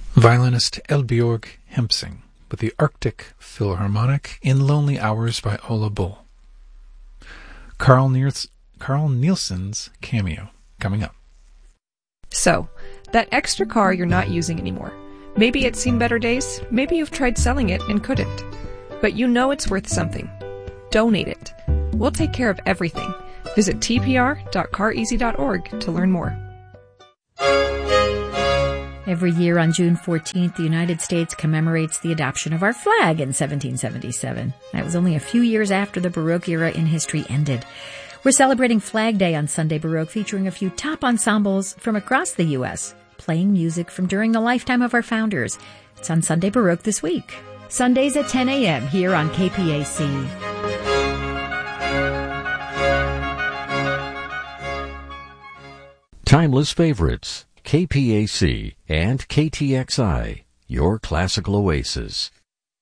Violinist Elbjörg Hempsing with the Arctic Philharmonic in Lonely Hours by Ola Bull. Carl Nielsen's cameo coming up. So, that extra car you're not using anymore. Maybe it's seen better days, maybe you've tried selling it and couldn't. But you know it's worth something. Donate it. We'll take care of everything. Visit tpr.careasy.org to learn more. Every year on June 14th, the United States commemorates the adoption of our flag in 1777. That was only a few years after the Baroque era in history ended. We're celebrating Flag Day on Sunday Baroque, featuring a few top ensembles from across the U.S., playing music from during the lifetime of our founders. It's on Sunday Baroque this week. Sundays at 10 a.m. here on KPAC. Timeless favorites. KPAC and KTXI, your classical oasis.